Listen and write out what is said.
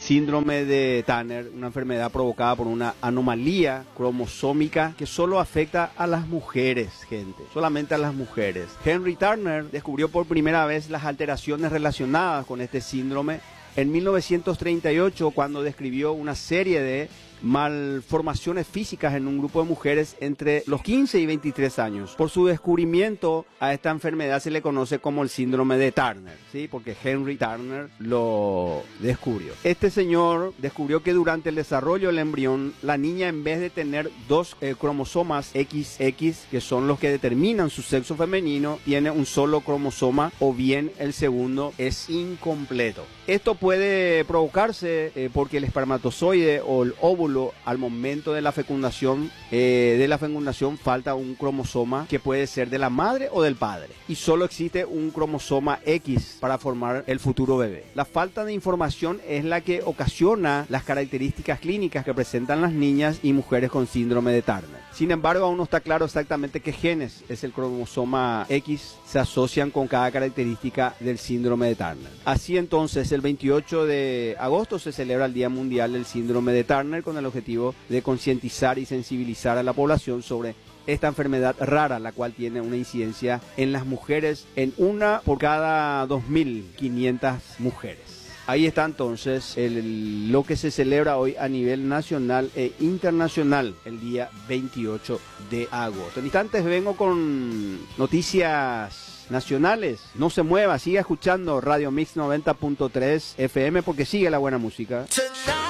síndrome de Turner, una enfermedad provocada por una anomalía cromosómica que solo afecta a las mujeres, gente, solamente a las mujeres. Henry Turner descubrió por primera vez las alteraciones relacionadas con este síndrome en 1938, cuando describió una serie de malformaciones físicas en un grupo de mujeres entre los 15 y 23 años. Por su descubrimiento a esta enfermedad se le conoce como el síndrome de Turner, ¿sí? Porque Henry Turner lo descubrió. Este señor descubrió que durante el desarrollo del embrión, la niña, en vez de tener dos cromosomas XX, que son los que determinan su sexo femenino, tiene un solo cromosoma, o bien el segundo es incompleto. Esto puede provocarse porque el espermatozoide o el óvulo, al momento de la fecundación, falta un cromosoma que puede ser de la madre o del padre, y solo existe un cromosoma X para formar el futuro bebé. La falta de información es la que ocasiona las características clínicas que presentan las niñas y mujeres con síndrome de Turner. Sin embargo, aún no está claro exactamente qué genes es el cromosoma X se asocian con cada característica del síndrome de Turner. Así entonces, el 28 de agosto se celebra el Día Mundial del Síndrome de Turner, con el objetivo de concientizar y sensibilizar a la población sobre esta enfermedad rara, la cual tiene una incidencia en las mujeres en una por cada 2.500 mujeres. Ahí está entonces lo que se celebra hoy a nivel nacional e internacional, el día 28 de agosto. En instantes vengo con noticias nacionales. No se mueva, siga escuchando Radio Mix 90.3 FM, porque sigue la buena música.